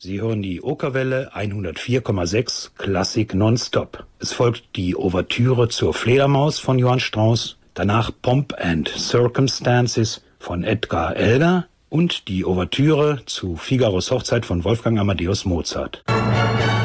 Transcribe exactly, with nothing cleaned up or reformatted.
Sie hören die Okerwelle hundertvier Komma sechs Klassik nonstop. Es folgt die Ouvertüre zur Fledermaus von Johann Strauss, danach Pomp and Circumstances von Edgar Elgar und die Ouvertüre zu Figaros Hochzeit von Wolfgang Amadeus Mozart.